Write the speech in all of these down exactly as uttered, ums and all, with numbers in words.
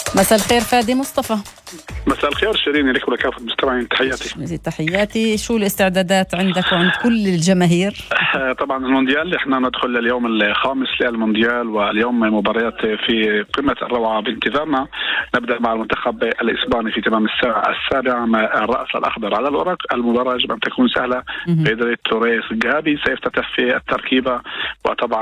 مساء الخير فادي مصطفى. مساء الخير شيرين، لك ولكافة المستمعين تحياتي. تحياتي. شو الاستعدادات عندك وعند كل الجماهير؟ طبعا المونديال احنا ندخل اليوم الخامس للمونديال، واليوم مباريات في قمة الروعة بانتظارنا. نبدأ مع المنتخب الإسباني في تمام الساعة السابعة مع الرأس الأخضر. على الورق المباراة يجب أن تكون سهلة. بيدري توريس جابي سيفتتح في التركيبة، وطبعا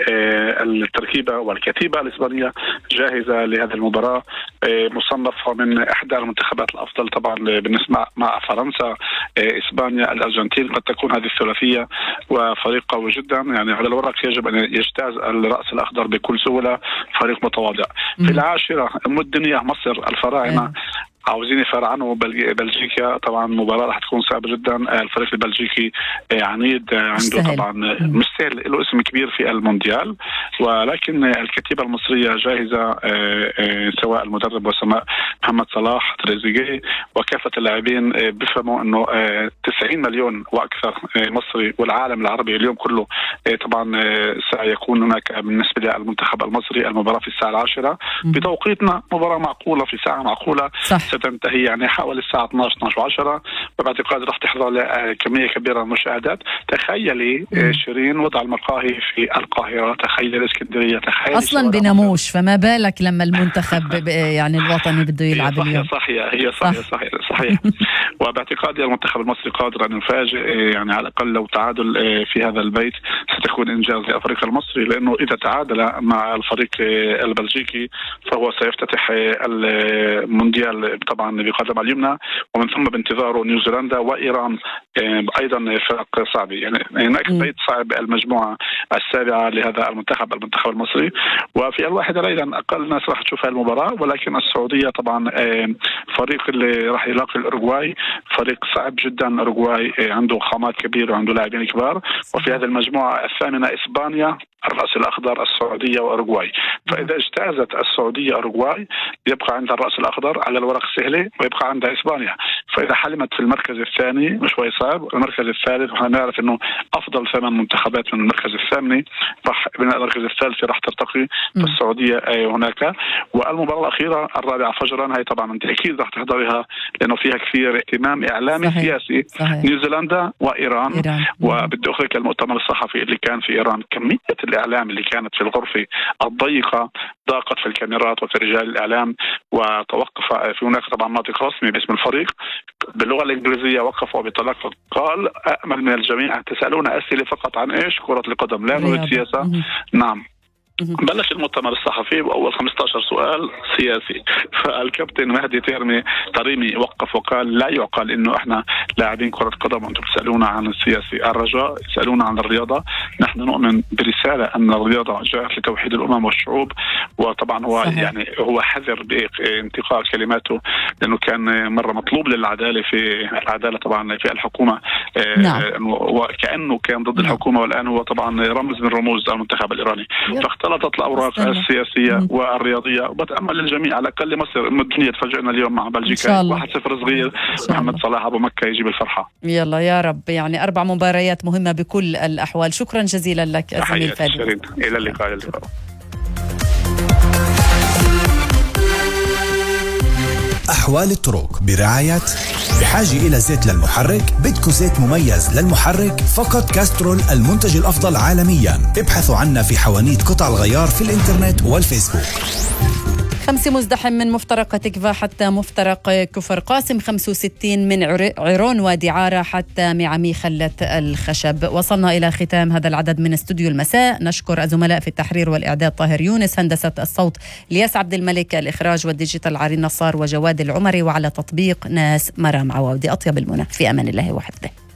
التركيبة والكتيبة الإسبانية جاهزة لهذه المباراة، مصنفة من إحدى المنتخبات الأفضل طبعا بالنسبة مع فرنسا، إسبانيا، الأرجنتين. قد تكون هذه الثلاثية وفريق قوي جدا. يعني على الورق يجب أن يجتاز الرأس الأخضر بكل سهولة، فريق متواضع. في العاشرة أم الدنيا مصر الفراعنة عاوزين يفرعنوا بلجيكا. طبعا مباراة راح تكون صعبة جدا. الفريق البلجيكي عنيد، عنده طبعا مش سهل، له اسم كبير في المونديال، ولكن الكتيبة المصرية جاهزة، سواء المدرب وسواء محمد صلاح، تريزيجيه وكافة اللاعبين بيفهموا انه تسعين مليون واكثر مصري والعالم العربي اليوم كله طبعا سيكون هناك بالنسبة للمنتخب المصري. المباراة في الساعة العاشرة بتوقيتنا، مباراة معقولة في ساعة معقولة. صح. ستنتهي يعني حوالي الساعة اثناشر اثناشر وعشرة، وباعتقاد راح تحضر كمية كبيرة من المشاهدات. تخيلي مم. شيرين وضع المقاهي في القاهرة، تخيل الإسكندرية، تخيل أصلا بنموش، فما بالك لما المنتخب يعني الوطني بده يلعب صحيح اليوم. صحيح هي صحيح صح. صحيح صحيح وباعتقادي المنتخب المصري قادر أن يفاجئ، يعني على الأقل لو تعادل في هذا البيت ستكون إنجاز لأفريقيا المصري، لأنه إذا تعادل مع الفريق البلجيكي فهو سيفتتح المونديال طبعا بقدم اليمنى، ومن ثم بانتظاره نيوزيلندا وإيران أيضا فرق صعب. يعني هناك بيت صعب المجموعة السابعة لهذا المنتخب المنتخب المصري. وفي الواحدة أيضا أقل ناس راح تشوف المباراة، ولكن السعودية طبعا فريق اللي راح يلاقي الأوروغواي فريق صعب جدا. الأوروغواي عنده خامات كبيرة وعنده لاعبين كبار. وفي هذه المجموعة الثامنة إسبانيا، الرأس الأخضر، السعودية وأوروغواي. فإذا اجتازت السعودية أوروغواي يبقى عندها الرأس الأخضر على الورق سهلة، ويبقى عندها إسبانيا. فإذا حلمت في المركز الثاني مش شوي صعب. المركز الثالث وحنا نعرف إنه أفضل ثمان منتخبات من المركز الثاني راح من المركز الثالث راح ترتقي السعودية هناك. والمباراة الأخيرة الرابعة فجرا، هاي طبعا أنت أكيد راح تحضرها لأنه فيها كثير اهتمام إعلامي صحيح. سياسي صحيح. نيوزيلندا وإيران, إيران. وبدي أخبرك المؤتمر الصحفي اللي كان في إيران، كمية الإعلام اللي كانت في الغرفة الضيقة ضاقت في الكاميرات وفي رجال الإعلام، وتوقف في هناك طبعا ناطق رسمي باسم الفريق باللغة الإنجليزية وقفوا بطلاق، قال أأمل من الجميع أن تسألون أسئلة فقط عن إيش؟ كرة القدم، لا نريد سياسة. نعم. بلش المؤتمر الصحفي وأول خمسة عشر سؤال سياسي، فالكابتن مهدي تيرمي طريمي وقف وقال لا يعقل إنه إحنا لاعبين كرة قدم وأنتم تسألونا عن السياسي. الرجاء يسألونا عن الرياضة. نحن نؤمن برسالة أن الرياضة جاءت لتوحيد الأمم والشعوب. وطبعا هو صحيح. يعني هو حذر بانتقاء كلماته، لأنه كان مرة مطلوب للعدالة في العدالة طبعا في الحكومة. نعم. وكأنه كان ضد نعم. الحكومة، والآن هو طبعا رمز من رموز المنتخب الإيراني. فاختلطت الأوراق السياسية والرياضية. وبتأمل الجميع على الأقل مصر أم الدنيا تفاجئنا اليوم مع بلجيكا واحد صفر صغير، محمد صلاح أبو مكة يجيب الفرحة. يلا يا رب. يعني أربع مباريات مهمة بكل الأحوال. شكرا جزيلا لك الزميل فادي. إلى اللقاء. اللقاء. أحوال الطرق برعاية بحاجة إلى زيت للمحرك؟ بدكو زيت مميز للمحرك؟ فقط كاسترول، المنتج الأفضل عالميا. ابحثوا عنا في حوانيت قطع الغيار في الإنترنت والفيسبوك. خمسة مزدحم من مفترق تكفى حتى مفترق كفر قاسم، خمسة وستين من عرون وادي عارة حتى معمي خلة الخشب. وصلنا إلى ختام هذا العدد من استوديو المساء. نشكر الزملاء في التحرير والإعداد طاهر يونس، هندسة الصوت لياس عبد الملك، الإخراج والديجيتال عرين نصار وجواد العمري، وعلى تطبيق ناس مرام عواودي. أطيب المنى، في أمان الله وحفظه.